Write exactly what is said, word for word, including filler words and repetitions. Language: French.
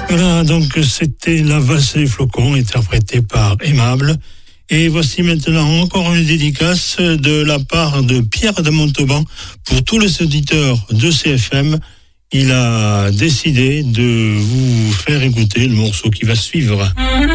Voilà, donc c'était La valse des flocons, interprétée par Aimable. Et voici maintenant encore une dédicace de la part de Pierre de Montauban pour tous les auditeurs de C F M. Il a décidé de vous faire écouter le morceau qui va suivre.